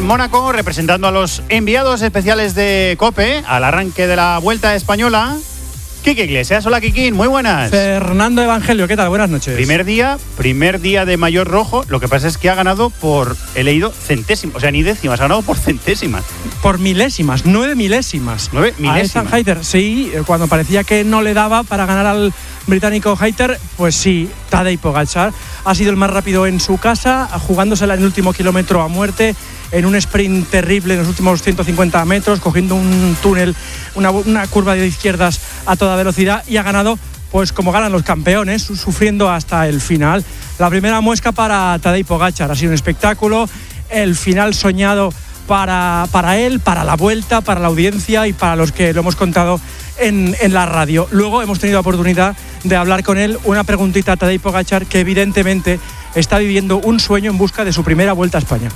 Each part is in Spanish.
Mónaco, representando a los enviados especiales de COPE al arranque de la Vuelta Española. Quique Iglesias, hola Kikín, muy buenas. Fernando Evangelio, ¿qué tal? Buenas noches. Primer día de mayor rojo. Lo que pasa es que ha ganado he leído centésimas, o sea, ni décimas, ha ganado por centésimas. Por milésimas, 9 milésimas. 9 milésimas. A Ethan Hayter, sí, cuando parecía que no le daba para ganar al británico Hayter, pues sí, Tadej Pogačar ha sido el más rápido en su casa, jugándosela en el último kilómetro a muerte, en un sprint terrible en los últimos 150 metros, cogiendo un túnel, una curva de izquierdas a toda velocidad, y ha ganado pues como ganan los campeones, sufriendo hasta el final. La primera muesca para Tadej Pogačar ha sido un espectáculo, el final soñado para él, para la Vuelta, para la audiencia y para los que lo hemos contado en la radio. Luego hemos tenido la oportunidad de hablar con él, una preguntita a Tadej Pogačar, que evidentemente está viviendo un sueño en busca de su primera Vuelta a España.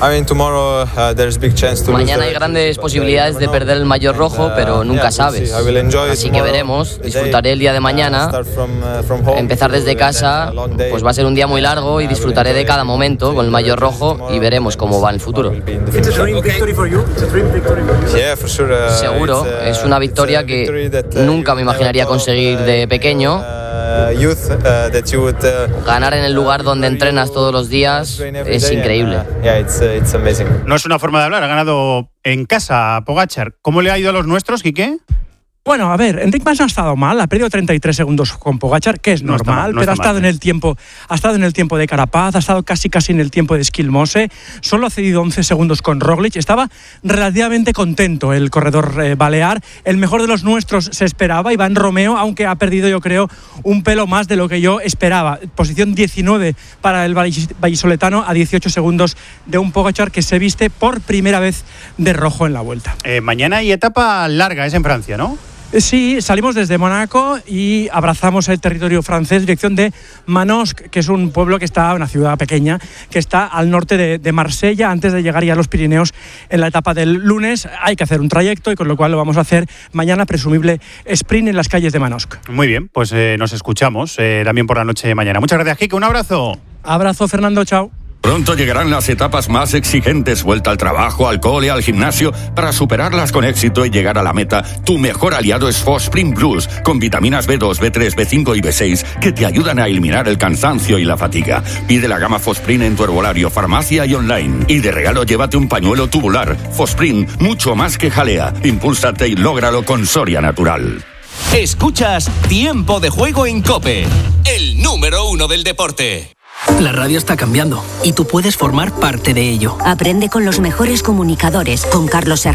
Mañana hay grandes posibilidades de perder el maillot rojo, pero nunca sabes. Así que veremos, disfrutaré el día de mañana. Empezar desde casa, pues va a ser un día muy largo y disfrutaré de cada momento con el maillot rojo y veremos cómo va en el futuro. Seguro, es una victoria que nunca me imaginaría conseguir de pequeño. Ganar en el lugar donde entrenas todos los días es increíble. No es una forma de hablar, ha ganado en casa Pogačar. ¿Cómo le ha ido a los nuestros, Quique? Bueno, a ver, Enric Mas no ha estado mal, ha perdido 33 segundos con Pogačar, que es normal, pero ha estado en el tiempo de Carapaz, ha estado casi en el tiempo de Skilmose, solo ha cedido 11 segundos con Roglic, estaba relativamente contento el corredor balear, el mejor de los nuestros se esperaba, Iván Romeo, aunque ha perdido yo creo un pelo más de lo que yo esperaba, posición 19 para el vallisoletano a 18 segundos de un Pogačar que se viste por primera vez de rojo en la Vuelta. Mañana hay etapa larga, es en Francia, ¿no? Sí, salimos desde Mónaco y abrazamos el territorio francés, dirección de Manosque, que es un pueblo que está, una ciudad pequeña, que está al norte de Marsella, antes de llegar ya a los Pirineos en la etapa del lunes. Hay que hacer un trayecto y con lo cual lo vamos a hacer mañana, presumible sprint en las calles de Manosque. Muy bien, pues nos escuchamos también por la noche de mañana. Muchas gracias, Kike, un abrazo. Abrazo, Fernando, chao. Pronto llegarán las etapas más exigentes, vuelta al trabajo, al cole, al gimnasio. Para superarlas con éxito y llegar a la meta, tu mejor aliado es Fosprint Plus, con vitaminas B2, B3, B5 y B6 que te ayudan a eliminar el cansancio y la fatiga. Pide la gama Fosprint en tu herbolario, farmacia y online. Y de regalo llévate un pañuelo tubular. Fosprint, mucho más que jalea. Impúlsate y lógralo con Soria Natural. Escuchas Tiempo de Juego en COPE, el número 1 del deporte. La radio está cambiando y tú puedes formar parte de ello. Aprende con los mejores comunicadores, con Carlos Herrera.